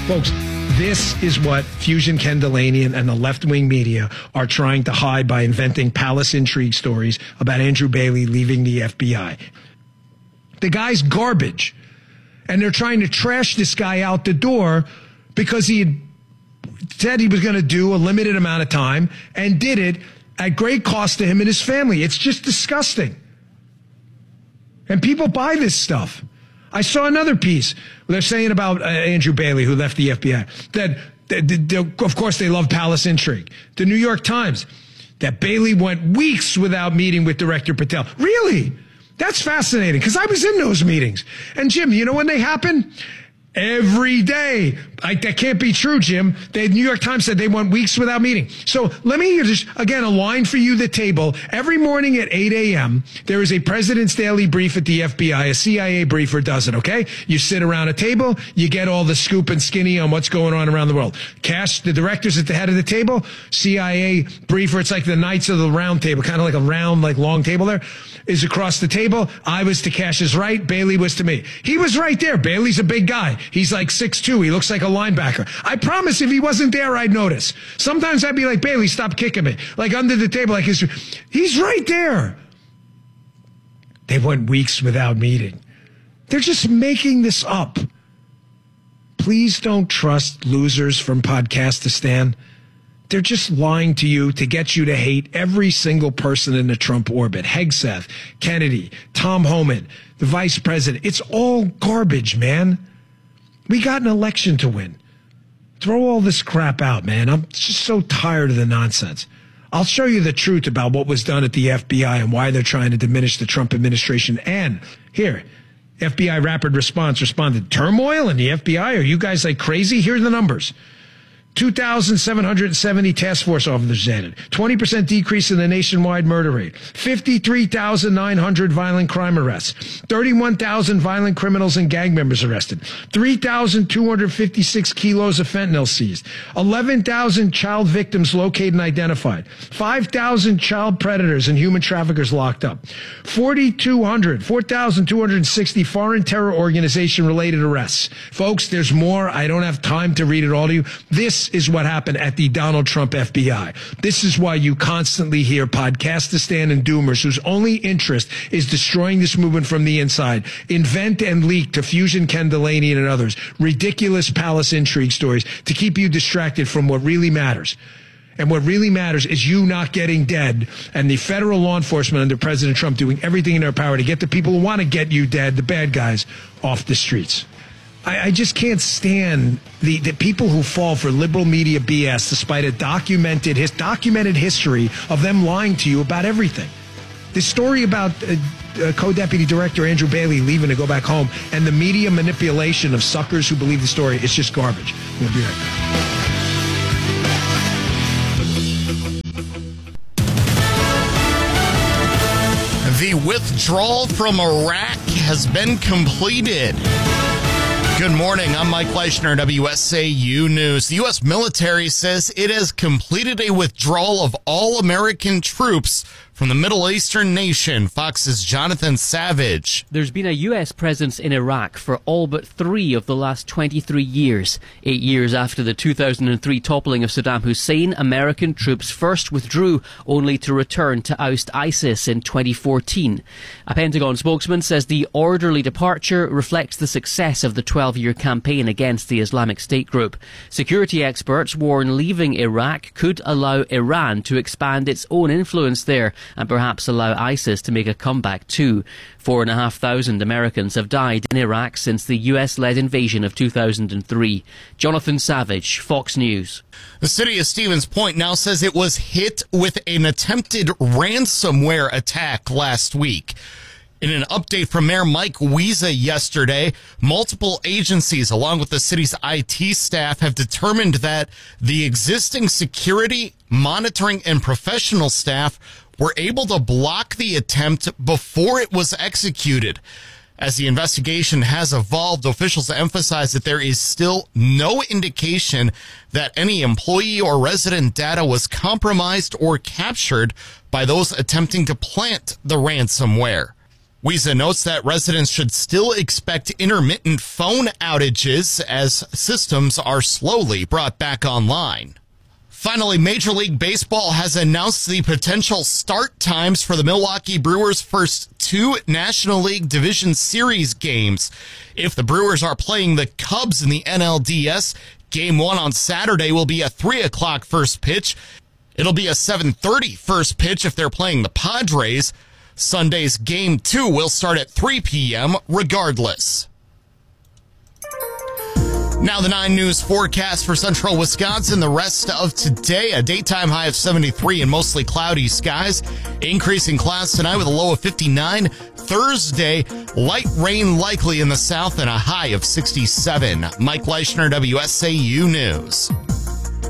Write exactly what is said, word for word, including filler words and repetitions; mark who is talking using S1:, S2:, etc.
S1: Folks, this is what Fusion Kendallanian and the left-wing media are trying to hide by inventing palace intrigue stories about Andrew Bailey leaving the F B I. The guy's garbage. And they're trying to trash this guy out the door because he had said he was going to do a limited amount of time and did it at great cost to him and his family. It's just disgusting. And people buy this stuff. I saw another piece where they're saying about uh, Andrew Bailey, who left the F B I, that, that, that of course they love palace intrigue. The New York Times, that Bailey went weeks without meeting with Director Patel. Really? That's fascinating, because I was in those meetings. And, Jim, you know when they happen? Every day. Like, that can't be true, Jim. The New York Times said they went weeks without meeting. So let me just, again, align for you the table. Every morning at eight a.m., there is a President's Daily Brief at the F B I. A C I A briefer does it, okay? You sit around a table, you get all the scoop and skinny on what's going on around the world. Cash, the director's at the head of the table. C I A briefer, it's like the Knights of the Round Table, kind of like a round, like long table there, is across the table. I was to Cash's right. Bailey was to me. He was right there. Bailey's a big guy. He's like six two. He looks like a linebacker. I promise if he wasn't there, I'd notice. Sometimes I'd be like, Bailey, stop kicking me. Like under the table. Like his, he's right there. They went weeks without meeting. They're just making this up. Please don't trust losers from Podcastistan. They're just lying to you to get you to hate every single person in the Trump orbit. Hegseth, Kennedy, Tom Homan, the vice president. It's all garbage, man. We got an election to win. Throw all this crap out, man. I'm just so tired of the nonsense. I'll show you the truth about what was done at the F B I and why they're trying to diminish the Trump administration. And here, F B I Rapid Response responded, turmoil in the F B I? Are you guys like crazy? Here are the numbers. two thousand seven hundred seventy task force officers added, twenty percent decrease in the nationwide murder rate, fifty-three thousand nine hundred violent crime arrests, thirty-one thousand violent criminals and gang members arrested, three thousand two hundred fifty-six kilos of fentanyl seized, eleven thousand child victims located and identified, five thousand child predators and human traffickers locked up, forty-two hundred, four thousand two hundred sixty foreign terror organization related arrests. Folks, there's more. I don't have time to read it all to you. This is what happened at the Donald Trump F B I. This is why you constantly hear Podcastistan and Doomers, whose only interest is destroying this movement from the inside, invent and leak to Fusion Kendallanian and others ridiculous palace intrigue stories to keep you distracted from what really matters. And what really matters is you not getting dead and the federal law enforcement under President Trump doing everything in their power to get the people who want to get you dead, the bad guys, off the streets. I, I just can't stand the, the people who fall for liberal media B S despite a documented, his, documented history of them lying to you about everything. The story about uh, uh, co-deputy director Andrew Bailey leaving to go back home and the media manipulation of suckers who believe the story is just garbage. We'll be right back.
S2: The withdrawal from Iraq has been completed. Good morning. I'm Mike Fleischner, W S A U News. The U S military says it has completed a withdrawal of all American troops from the Middle Eastern nation. Fox's Jonathan Savage.
S3: There's been a U S presence in Iraq for all but three of the last twenty-three years. Eight years after the two thousand three toppling of Saddam Hussein, American troops first withdrew, only to return to oust ISIS in twenty fourteen. A Pentagon spokesman says the orderly departure reflects the success of the twelve-year campaign against the Islamic State group. Security experts warn leaving Iraq could allow Iran to expand its own influence there, and perhaps allow ISIS to make a comeback too. Four and a half thousand Americans have died in Iraq since the U S-led invasion of two thousand three. Jonathan Savage, Fox News.
S2: The city of Stevens Point now says it was hit with an attempted ransomware attack last week. In an update from Mayor Mike Wiese yesterday, multiple agencies, along with the city's I T staff, have determined that the existing security, monitoring, and professional staff were able to block the attempt before it was executed. As the investigation has evolved, officials emphasize that there is still no indication that any employee or resident data was compromised or captured by those attempting to plant the ransomware. Wiese notes that residents should still expect intermittent phone outages as systems are slowly brought back online. Finally, Major League Baseball has announced the potential start times for the Milwaukee Brewers' first two National League Division Series games. If the Brewers are playing the Cubs in the N L D S, Game one on Saturday will be a three o'clock first pitch. It'll be a seven thirty first pitch if they're playing the Padres. Sunday's Game two will start at three p.m. regardless. Now the nine News forecast for central Wisconsin. The rest of today, a daytime high of seventy-three and mostly cloudy skies. Increasing clouds tonight with a low of fifty-nine. Thursday, light rain likely in the south and a high of sixty-seven. Mike Leischner, W S A U News.